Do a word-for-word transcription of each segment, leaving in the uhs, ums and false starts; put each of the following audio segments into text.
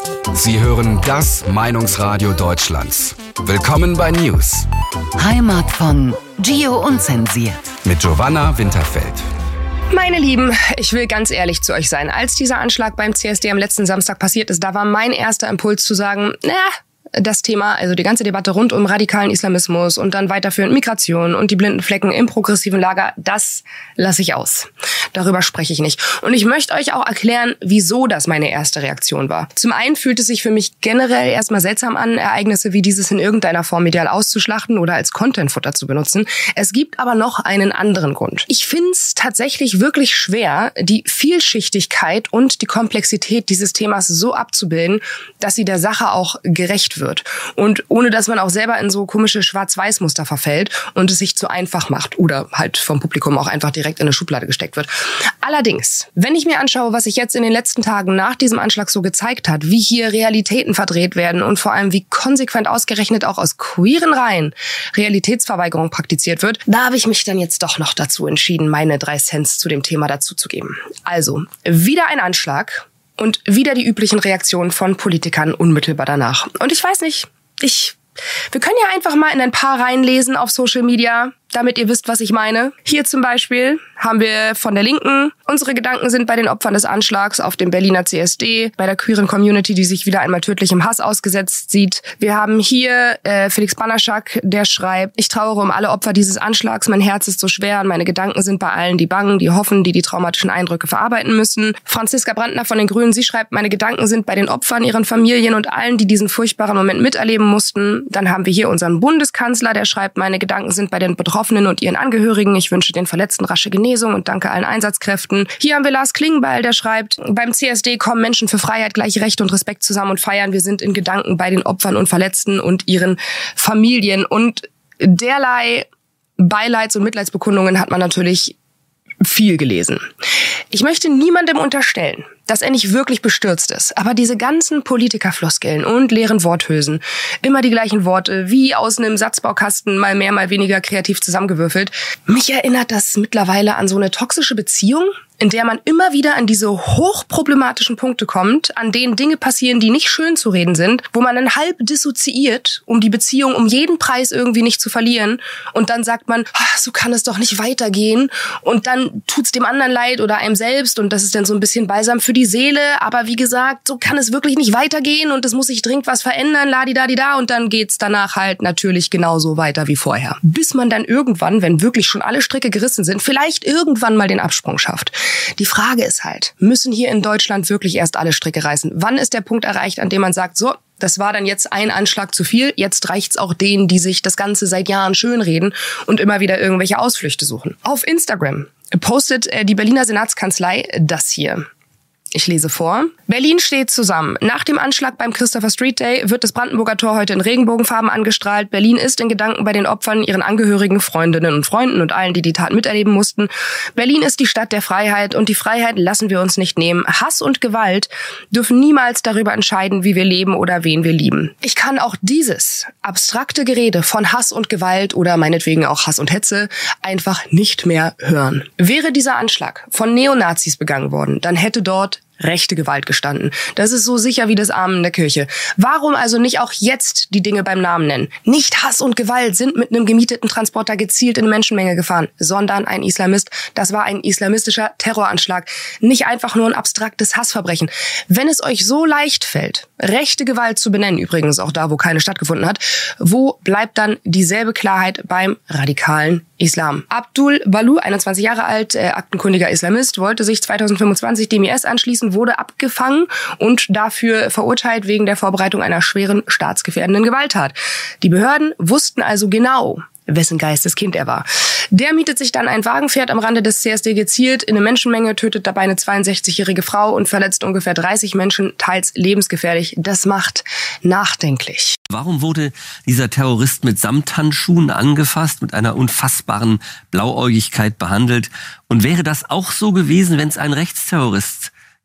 Sie hören das Meinungsradio Deutschlands. Willkommen bei News. Heimat von Gio Unzensiert. Mit Giovanna Winterfeld. Meine Lieben, ich will ganz ehrlich zu euch sein. Als dieser Anschlag beim C S D am letzten Samstag passiert ist, da war mein erster Impuls zu sagen, na, das Thema, also die ganze Debatte rund um radikalen Islamismus und dann weiterführend Migration und die blinden Flecken im progressiven Lager, das lasse ich aus. Darüber spreche ich nicht. Und ich möchte euch auch erklären, wieso das meine erste Reaktion war. Zum einen fühlt es sich für mich generell erstmal seltsam an, Ereignisse wie dieses in irgendeiner Form medial auszuschlachten oder als Contentfutter zu benutzen. Es gibt aber noch einen anderen Grund. Ich finde es tatsächlich wirklich schwer, die Vielschichtigkeit und die Komplexität dieses Themas so abzubilden, dass sie der Sache auch gerecht wird. Und ohne, dass man auch selber in so komische Schwarz-Weiß-Muster verfällt und es sich zu einfach macht oder halt vom Publikum auch einfach direkt in eine Schublade gesteckt wird. Allerdings, wenn ich mir anschaue, was sich jetzt in den letzten Tagen nach diesem Anschlag so gezeigt hat, wie hier Realitäten verdreht werden und vor allem wie konsequent ausgerechnet auch aus queeren Reihen Realitätsverweigerung praktiziert wird, da habe ich mich dann jetzt doch noch dazu entschieden, meine drei Cents zu dem Thema dazuzugeben. Also, wieder ein Anschlag. Und wieder die üblichen Reaktionen von Politikern unmittelbar danach. Und ich weiß nicht, ich, wir können ja einfach mal in ein paar reinlesen auf Social Media, damit ihr wisst, was ich meine. Hier zum Beispiel haben wir von der Linken: Unsere Gedanken sind bei den Opfern des Anschlags auf dem Berliner C S D, bei der queeren Community, die sich wieder einmal tödlichem Hass ausgesetzt sieht. Wir haben hier äh, Felix Banaschak, der schreibt: Ich trauere um alle Opfer dieses Anschlags, mein Herz ist so schwer und meine Gedanken sind bei allen, die bangen, die hoffen, die die traumatischen Eindrücke verarbeiten müssen. Franziska Brandner von den Grünen, sie schreibt: Meine Gedanken sind bei den Opfern, ihren Familien und allen, die diesen furchtbaren Moment miterleben mussten. Dann haben wir hier unseren Bundeskanzler, der schreibt: Meine Gedanken sind bei den Betroffenen und ihren Angehörigen. Ich wünsche den Verletzten rasche Genesung und danke allen Einsatzkräften. Hier haben wir Lars Klingbeil, der schreibt: Beim C S D kommen Menschen für Freiheit, gleiche Rechte und Respekt zusammen und feiern. Wir sind in Gedanken bei den Opfern und Verletzten und ihren Familien. Und derlei Beileids- und Mitleidsbekundungen hat man natürlich viel gelesen. Ich möchte niemandem unterstellen, dass er nicht wirklich bestürzt ist. Aber diese ganzen Politikerfloskeln und leeren Worthülsen, immer die gleichen Worte, wie aus einem Satzbaukasten, mal mehr, mal weniger kreativ zusammengewürfelt. Mich erinnert das mittlerweile an so eine toxische Beziehung, in der man immer wieder an diese hochproblematischen Punkte kommt, an denen Dinge passieren, die nicht schön zu reden sind, wo man dann halb dissoziiert, um die Beziehung um jeden Preis irgendwie nicht zu verlieren. Und dann sagt man, ach, so kann es doch nicht weitergehen. Und dann tut's dem anderen leid oder einem selbst. Und das ist dann so ein bisschen Balsam für die Seele. Aber wie gesagt, so kann es wirklich nicht weitergehen. Und es muss sich dringend was verändern, ladidadida. Und dann geht's danach halt natürlich genauso weiter wie vorher. Bis man dann irgendwann, wenn wirklich schon alle Stricke gerissen sind, vielleicht irgendwann mal den Absprung schafft. Die Frage ist halt, müssen hier in Deutschland wirklich erst alle Stricke reißen? Wann ist der Punkt erreicht, an dem man sagt, so, das war dann jetzt ein Anschlag zu viel, jetzt reicht's auch denen, die sich das Ganze seit Jahren schönreden und immer wieder irgendwelche Ausflüchte suchen? Auf Instagram postet die Berliner Senatskanzlei das hier. Ich lese vor. Berlin steht zusammen. Nach dem Anschlag beim Christopher Street Day wird das Brandenburger Tor heute in Regenbogenfarben angestrahlt. Berlin ist in Gedanken bei den Opfern, ihren Angehörigen, Freundinnen und Freunden und allen, die die Tat miterleben mussten. Berlin ist die Stadt der Freiheit und die Freiheit lassen wir uns nicht nehmen. Hass und Gewalt dürfen niemals darüber entscheiden, wie wir leben oder wen wir lieben. Ich kann auch dieses abstrakte Gerede von Hass und Gewalt oder meinetwegen auch Hass und Hetze einfach nicht mehr hören. Wäre dieser Anschlag von Neonazis begangen worden, dann hätte dort rechte Gewalt gestanden. Das ist so sicher wie das Amen in der Kirche. Warum also nicht auch jetzt die Dinge beim Namen nennen? Nicht Hass und Gewalt sind mit einem gemieteten Transporter gezielt in eine Menschenmenge gefahren, sondern ein Islamist. Das war ein islamistischer Terroranschlag. Nicht einfach nur ein abstraktes Hassverbrechen. Wenn es euch so leicht fällt, rechte Gewalt zu benennen, übrigens auch da, wo keine stattgefunden hat, wo bleibt dann dieselbe Klarheit beim radikalen Islam? Abdul Balu, einundzwanzig Jahre alt, äh, aktenkundiger Islamist, wollte sich zweitausendfünfundzwanzig dem I S anschließen, wurde abgefangen und dafür verurteilt wegen der Vorbereitung einer schweren staatsgefährdenden Gewalttat. Die Behörden wussten also genau, wessen Geisteskind er war. Der mietet sich dann ein Wagen, fährt am Rande des C S D gezielt in eine Menschenmenge, tötet dabei eine zweiundsechzigjährige Frau und verletzt ungefähr dreißig Menschen, teils lebensgefährlich. Das macht nachdenklich. Warum wurde dieser Terrorist mit Samthandschuhen angefasst, mit einer unfassbaren Blauäugigkeit behandelt? Und wäre das auch so gewesen, wenn es ein Rechtsterrorist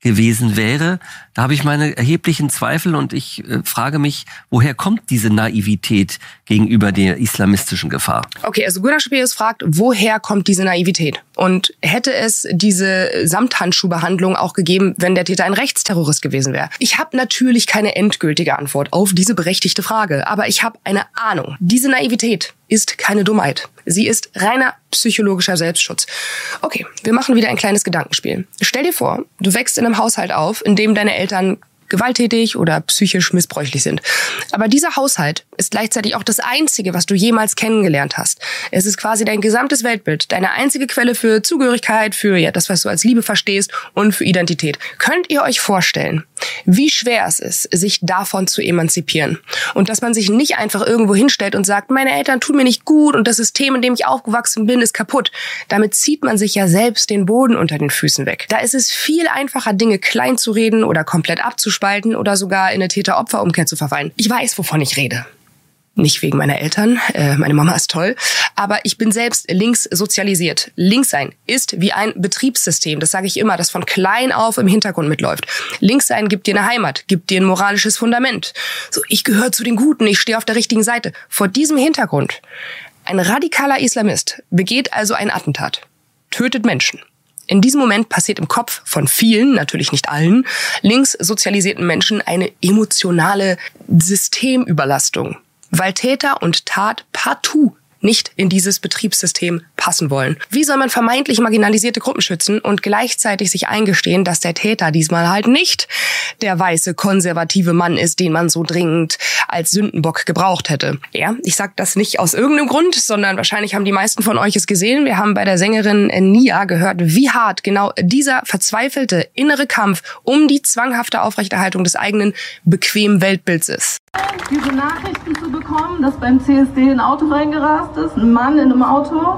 gewesen wäre. Da habe ich meine erheblichen Zweifel und ich äh, frage mich, woher kommt diese Naivität gegenüber der islamistischen Gefahr? Okay, also Gunnar Schaperius fragt, woher kommt diese Naivität? Und hätte es diese Samthandschuhbehandlung auch gegeben, wenn der Täter ein Rechtsterrorist gewesen wäre? Ich habe natürlich keine endgültige Antwort auf diese berechtigte Frage, aber ich habe eine Ahnung. Diese Naivität ist keine Dummheit. Sie ist reiner psychologischer Selbstschutz. Okay, wir machen wieder ein kleines Gedankenspiel. Stell dir vor, du wächst in einem Haushalt auf, in dem deine Eltern gewalttätig oder psychisch missbräuchlich sind. Aber dieser Haushalt ist gleichzeitig auch das Einzige, was du jemals kennengelernt hast. Es ist quasi dein gesamtes Weltbild, deine einzige Quelle für Zugehörigkeit, für ja das, was du als Liebe verstehst und für Identität. Könnt ihr euch vorstellen, wie schwer es ist, sich davon zu emanzipieren? Und dass man sich nicht einfach irgendwo hinstellt und sagt, meine Eltern tun mir nicht gut und das System, in dem ich aufgewachsen bin, ist kaputt. Damit zieht man sich ja selbst den Boden unter den Füßen weg. Da ist es viel einfacher, Dinge klein zu reden oder komplett abzuspalten oder sogar in eine Täter-Opfer-Umkehr zu verfallen. Ich weiß, wovon ich rede. Nicht wegen meiner Eltern, äh, meine Mama ist toll, aber ich bin selbst links sozialisiert. Links sein ist wie ein Betriebssystem, das sage ich immer, das von klein auf im Hintergrund mitläuft. Links sein gibt dir eine Heimat, gibt dir ein moralisches Fundament. So, ich gehöre zu den Guten, ich stehe auf der richtigen Seite. Vor diesem Hintergrund, ein radikaler Islamist begeht also ein Attentat, tötet Menschen. In diesem Moment passiert im Kopf von vielen, natürlich nicht allen, links sozialisierten Menschen eine emotionale Systemüberlastung, weil Täter und Tat partout nicht in dieses Betriebssystem passen wollen. Wie soll man vermeintlich marginalisierte Gruppen schützen und gleichzeitig sich eingestehen, dass der Täter diesmal halt nicht der weiße, konservative Mann ist, den man so dringend als Sündenbock gebraucht hätte? Ja, ich sag das nicht aus irgendeinem Grund, sondern wahrscheinlich haben die meisten von euch es gesehen. Wir haben bei der Sängerin Nia gehört, wie hart genau dieser verzweifelte innere Kampf um die zwanghafte Aufrechterhaltung des eigenen bequemen Weltbilds ist. Diese Nachrichten zu bekommen, dass beim C S D ein Auto reingerast ist, ein Mann in einem Auto.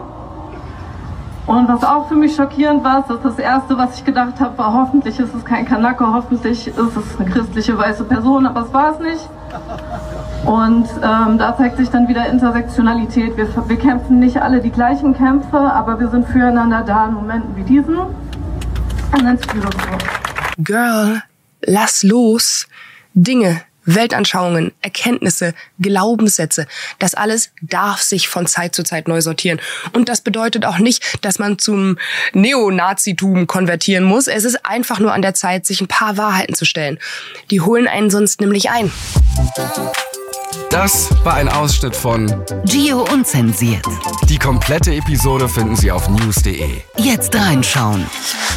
Und was auch für mich schockierend war, ist, dass das Erste, was ich gedacht habe, war, hoffentlich ist es kein Kanake, hoffentlich ist es eine christliche weiße Person, aber es war es nicht. Und ähm, da zeigt sich dann wieder Intersektionalität. Wir, wir kämpfen nicht alle die gleichen Kämpfe, aber wir sind füreinander da in Momenten wie diesen. And then it's beautiful. Girl, lass los. Dinge, Weltanschauungen, Erkenntnisse, Glaubenssätze, das alles darf sich von Zeit zu Zeit neu sortieren. Und das bedeutet auch nicht, dass man zum Neonazitum konvertieren muss. Es ist einfach nur an der Zeit, sich ein paar Wahrheiten zu stellen. Die holen einen sonst nämlich ein. Das war ein Ausschnitt von Gio Unzensiert. Die komplette Episode finden Sie auf news punkt de. Jetzt reinschauen.